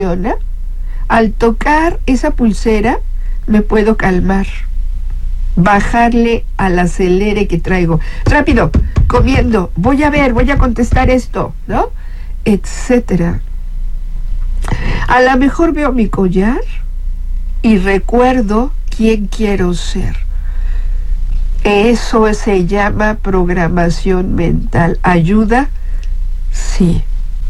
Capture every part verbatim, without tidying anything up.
funciona. Al tocar esa pulsera me puedo calmar, bajarle al acelere que traigo. Rápido, comiendo, voy a ver, voy a contestar esto, ¿no? Etcétera. A lo mejor veo mi collar y recuerdo quién quiero ser. Eso se llama programación mental. ¿Ayuda? Sí.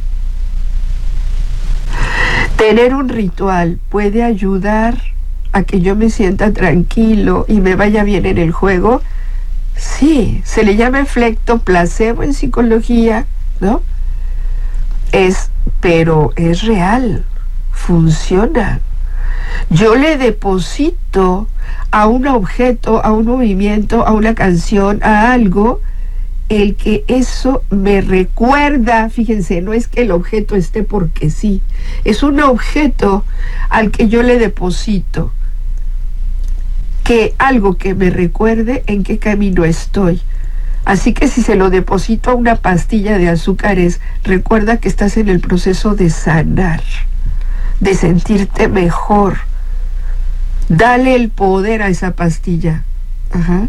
Tener un ritual puede ayudar a que yo me sienta tranquilo y me vaya bien en el juego. Sí, se le llama efecto placebo en psicología, ¿no? Es, pero es real, funciona. Yo le deposito a un objeto, a un movimiento, a una canción, a algo, el que eso me recuerda. Fíjense, no es que el objeto esté porque sí, es un objeto al que yo le deposito que algo que me recuerde en qué camino estoy. Así que si se lo deposito a una pastilla de azúcares, recuerda que estás en el proceso de sanar, de sentirte mejor. Dale el poder a esa pastilla. Ajá.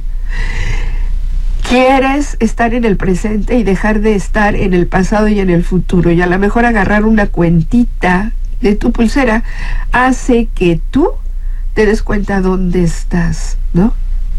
Quieres estar en el presente y dejar de estar en el pasado y en el futuro, y a lo mejor agarrar una cuentita de tu pulsera hace que tú te des cuenta dónde estás, ¿no?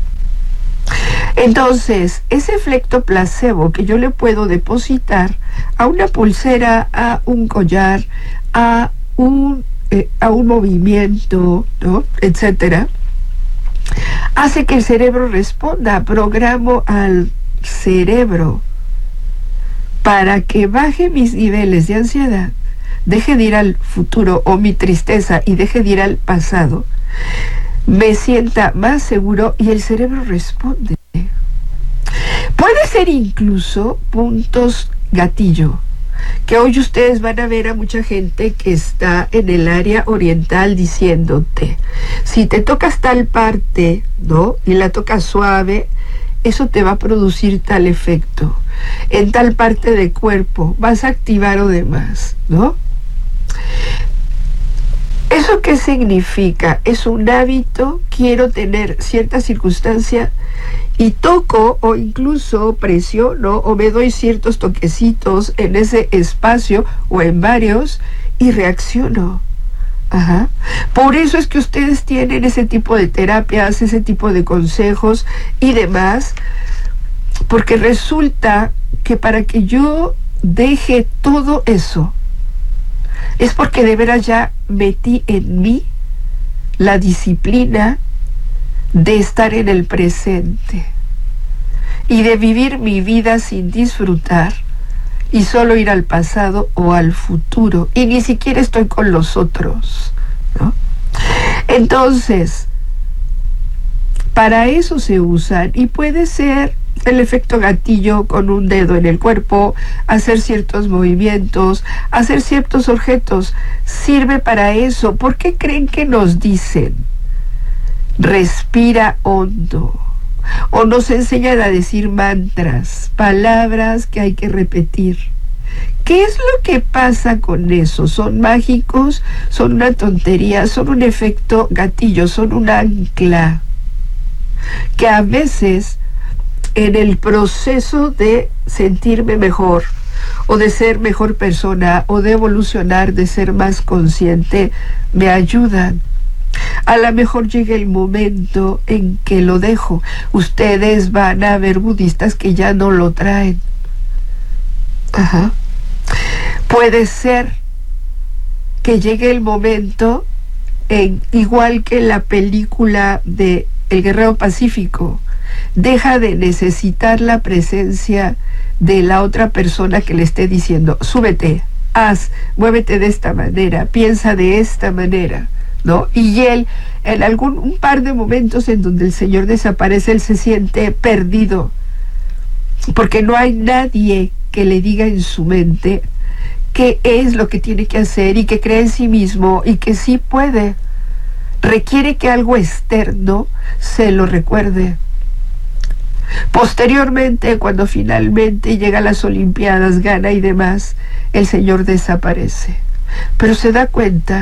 Entonces, ese efecto placebo que yo le puedo depositar a una pulsera, a un collar, a un, eh, a un movimiento, ¿no?, etcétera, hace que el cerebro responda. Programo al cerebro para que baje mis niveles de ansiedad, deje de ir al futuro o mi tristeza y deje de ir al pasado, me sienta más seguro y el cerebro responde. Puede ser incluso puntos gatillo, que hoy ustedes van a ver a mucha gente que está en el área oriental diciéndote, si te tocas tal parte, ¿no?, y la tocas suave, eso te va a producir tal efecto. En tal parte del cuerpo vas a activar o demás, ¿no? ¿Eso qué significa? Es un hábito. Quiero tener cierta circunstancia y toco o incluso presiono o me doy ciertos toquecitos en ese espacio o en varios y reacciono. Ajá. Por eso es que ustedes tienen ese tipo de terapias, ese tipo de consejos y demás, porque resulta que para que yo deje todo eso es porque de veras ya metí en mí la disciplina de estar en el presente y de vivir mi vida sin disfrutar y solo ir al pasado o al futuro, y ni siquiera estoy con los otros, ¿no? Entonces, para eso se usan, y puede ser el efecto gatillo con un dedo en el cuerpo, hacer ciertos movimientos, hacer ciertos objetos, sirve para eso. ¿Por qué creen que nos dicen respira hondo? O nos enseñan a decir mantras, palabras que hay que repetir. ¿Qué es lo que pasa con eso? ¿Son mágicos? ¿Son una tontería? ¿Son un efecto gatillo? ¿Son un ancla? Que a veces en el proceso de sentirme mejor o de ser mejor persona o de evolucionar, de ser más consciente, me ayudan. A lo mejor llega el momento en que lo dejo. Ustedes van a ver budistas que ya no lo traen. Ajá. Puede ser que llegue el momento en, igual que la película de El Guerrero Pacífico, deja de necesitar la presencia de la otra persona que le esté diciendo, súbete, haz, muévete de esta manera, piensa de esta manera, ¿no? Y él, en algún un par de momentos en donde el Señor desaparece, él se siente perdido, porque no hay nadie que le diga en su mente qué es lo que tiene que hacer y que cree en sí mismo y que sí puede. Requiere que algo externo se lo recuerde. Posteriormente, cuando finalmente llega a las Olimpiadas, gana y demás, el Señor desaparece. pero se da cuenta